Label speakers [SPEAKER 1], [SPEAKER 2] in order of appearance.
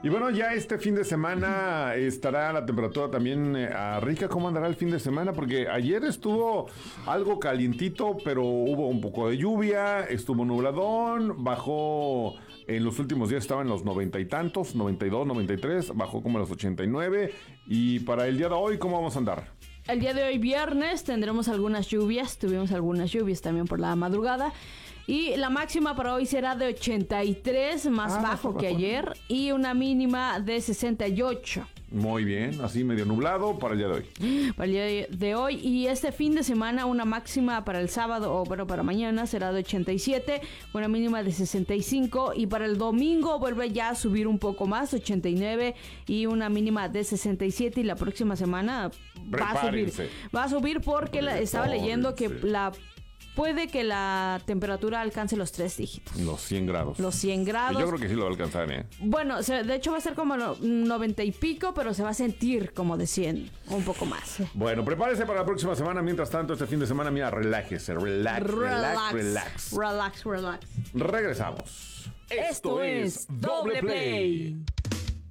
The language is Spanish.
[SPEAKER 1] Y bueno, ya este fin de semana estará la temperatura también rica. ¿Cómo andará el fin de semana? Porque ayer estuvo algo calientito, pero hubo un poco de lluvia, estuvo nubladón, bajó. En los últimos días estaba en los 90 y tantos, 92, 93, bajó como a los 89. Y para el día de hoy, ¿cómo vamos a andar?
[SPEAKER 2] El día de hoy, viernes, tendremos algunas lluvias. Tuvimos algunas lluvias también por la madrugada. Y la máxima para hoy será de 83, más bajo que ayer. Y una mínima de 68.
[SPEAKER 1] Muy bien, así medio nublado para el día de hoy.
[SPEAKER 2] Para el día de hoy. Y este fin de semana, una máxima para el sábado, o bueno, para mañana será de 87, una mínima de 65. Y para el domingo vuelve ya a subir un poco más, 89 y una mínima de 67. Y la próxima semana va a subir. Va a subir porque estaba leyendo que puede que la temperatura alcance los 3 dígitos.
[SPEAKER 1] Los 100 grados.
[SPEAKER 2] Los 100 grados.
[SPEAKER 1] Yo creo que sí lo va a alcanzar, ¿eh?
[SPEAKER 2] Bueno, de hecho va a ser como 90 y pico, pero se va a sentir como de 100, un poco más.
[SPEAKER 1] Bueno, prepárese para la próxima semana. Mientras tanto, este fin de semana, mira, relájese. Relax.
[SPEAKER 2] Relax.
[SPEAKER 1] Regresamos.
[SPEAKER 2] Esto es Doble Play.